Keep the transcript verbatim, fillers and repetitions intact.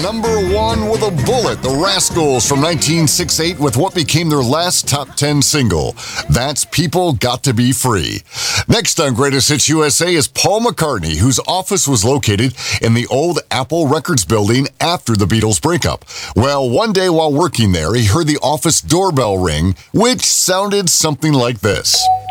number one with a bullet. The Rascals from nineteen sixty-eight with what became their last top ten single. That's People Got to Be Free. Next on Greatest Hits U S A is Paul McCartney, whose office was located in the old Apple Records building after the Beatles breakup. Well, one day while working there, he heard the office doorbell ring, which sounded something like this.